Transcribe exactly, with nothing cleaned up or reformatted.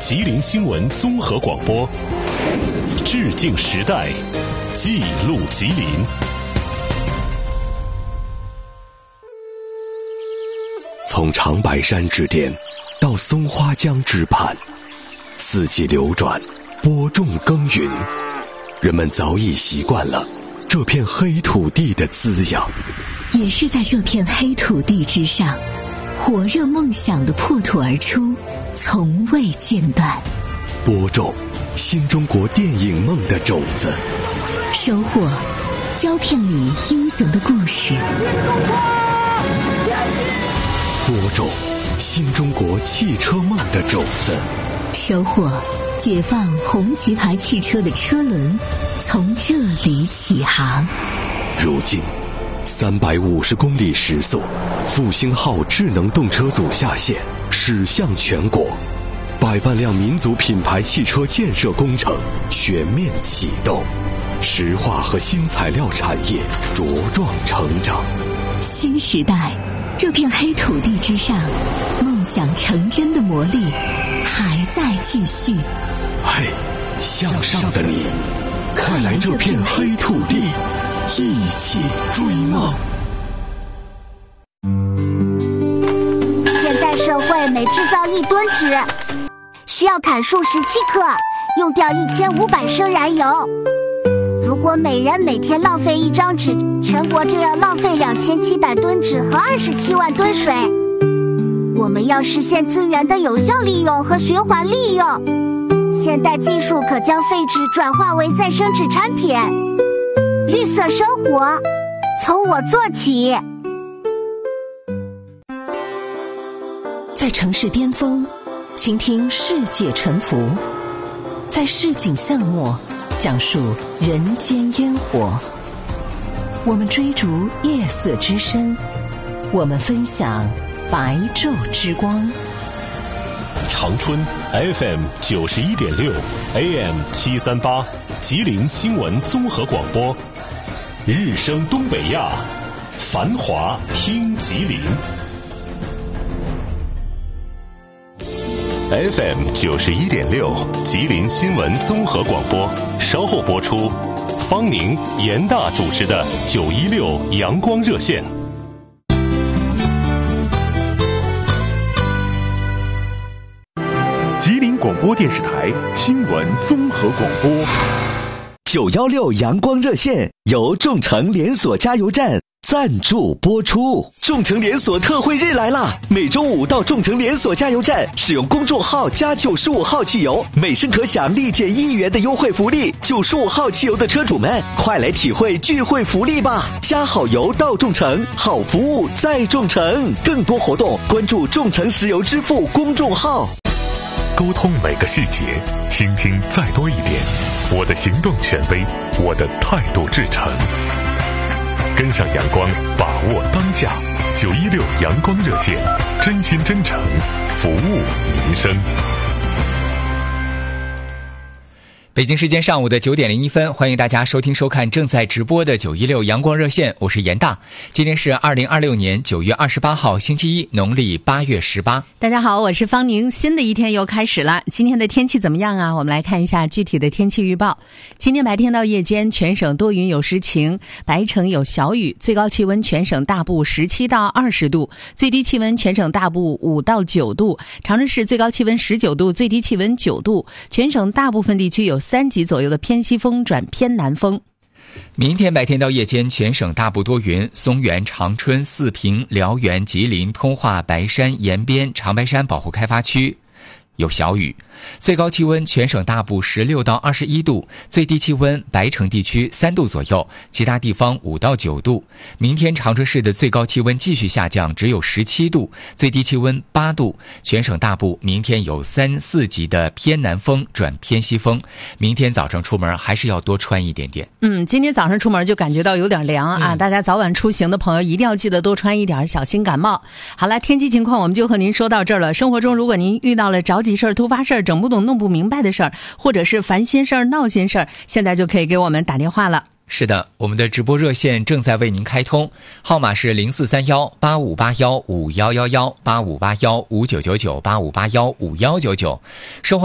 吉林新闻综合广播，致敬时代，记录吉林。 从长白山之巅到松花江之畔，四季流转，播种耕耘，人们早已习惯了这片黑土地的滋养。 也是在这片黑土地之上，火热梦想的破土而出，从未间断。 播种新中国电影梦的种子， 收获胶片里英雄的故事， 播种新中国汽车梦的种子， 收获解放红旗牌汽车的车轮从这里起航。 如今三百五十公里时速，复兴号智能动车组下线，驶向全国，百万辆民族品牌汽车建设工程全面启动，石化和新材料产业茁壮成长。 新时代，这片黑土地之上，梦想成真的魔力还在继续。 嘿，向上的你，快来这片黑土地，一起追梦。 现代社会每制造一吨纸，需要砍树十七克，用掉一千五百升燃油。如果每人每天浪费一张纸，全国就要浪费两千七百吨纸和二十七万吨水。我们要实现资源的有效利用和循环利用，现代技术可将废纸转化为再生纸产品。绿色生活，从我做起。 在城市巅峰，倾听世界沉浮；在市井巷陌，讲述人间烟火。我们追逐夜色之深，我们分享白昼之光。 长春 F M 九十一点六 A M 七三八，吉林新闻综合广播，日升东北亚，繁华听吉林。F M 九十一点六，吉林新闻综合广播，稍后播出。方宁、严大主持的九一六阳光热线。 吉林广播电视台新闻综合广播。 九一六阳光热线由众诚连锁加油站赞助播出。众诚连锁特惠日来啦！每周五到众诚连锁加油站，使用公众号加九十五号汽油，每升可享立减一元的优惠福利。九十五号汽油的车主们，快来体会聚会福利吧！加好油到众诚，好服务在众诚。更多活动关注众诚石油支付公众号。 沟通每个细节，倾听再多一点。我的行动权威，我的态度至诚。跟上阳光，把握当下。九一六阳光热线，真心真诚，服务民生。 北京时间上午的九点零一分，欢迎大家收听收看正在直播的九一六阳光热线，我是严大。今天是二零二六年九月二十八号，星期一，农历八月十八。 大家好，我是方宁。新的一天又开始了，今天的天气怎么样啊？我们来看一下具体的天气预报。今天白天到夜间，全省多云有时晴，白城有小雨，最高气温全省大部十七到二十度，最低气温全省大部五到九度。长春市最高气温十九度，最低气温九度。全省大部分地区有三级左右的偏西风转偏南风。 明天白天到夜间，全省大部多云，松原、长春、四平、辽源、吉林、通化、白山、延边、长白山保护开发区有小雨，最高气温全省大部十六到二十一度，最低气温白城地区三度左右，其他地方五到九度。明天长春市的最高气温继续下降，只有十七度，最低气温八度。全省大部明天有三四级的偏南风转偏西风，明天早上出门还是要多穿一点点。 嗯，今天早上出门就感觉到有点凉啊、嗯，大家早晚出行的朋友一定要记得多穿一点，小心感冒。好了，天气情况我们就和您说到这儿了。生活中如果您遇到了着急事儿、突发事儿、整不懂弄不明白的事儿，或者是烦心事儿、闹心事儿，现在就可以给我们打电话了。 是的，我们的直播热线正在为您开通，号码是零四三幺八五八幺五幺幺幺八五八幺五九九九八五八幺五幺九九。生活